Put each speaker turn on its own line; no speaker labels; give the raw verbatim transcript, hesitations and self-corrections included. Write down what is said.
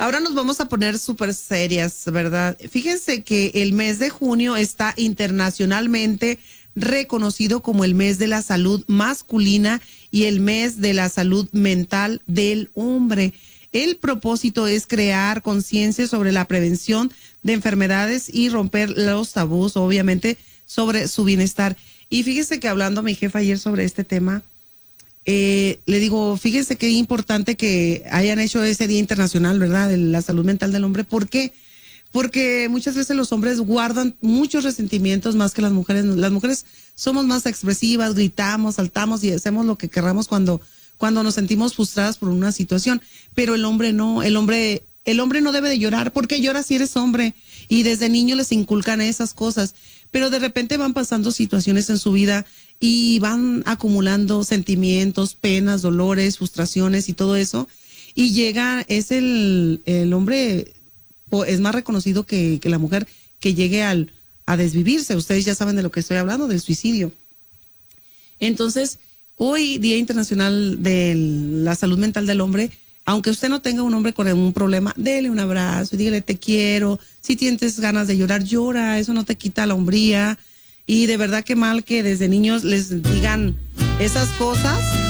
Ahora nos vamos a poner súper serias, ¿verdad? Fíjense que el mes de junio está internacionalmente reconocido como el mes de la salud masculina y el mes de la salud mental del hombre. El propósito es crear conciencia sobre la prevención de enfermedades y romper los tabús, obviamente, sobre su bienestar. Y fíjese que hablando a mi jefa ayer sobre este tema, eh, le digo, fíjese qué importante que hayan hecho ese Día Internacional, ¿verdad? De la salud mental del hombre. ¿Por qué? Porque muchas veces los hombres guardan muchos resentimientos más que las mujeres. Las mujeres somos más expresivas, gritamos, saltamos y hacemos lo que querramos cuando, cuando nos sentimos frustradas por una situación. Pero el hombre no, el hombre, el hombre no debe de llorar. ¿Por qué lloras si eres hombre? Y desde niño les inculcan esas cosas. Pero de repente van pasando situaciones en su vida y van acumulando sentimientos, penas, dolores, frustraciones y todo eso. Y llega, es el, el hombre, es más reconocido que, que la mujer que llegue al, a desvivirse. Ustedes ya saben de lo que estoy hablando, del suicidio. Entonces, hoy, Día Internacional de la Salud Mental del Hombre, aunque usted no tenga un hombre con un problema, dele un abrazo, dígale te quiero. Si tienes ganas de llorar, llora, eso no te quita la hombría. Y de verdad que mal que desde niños les digan esas cosas.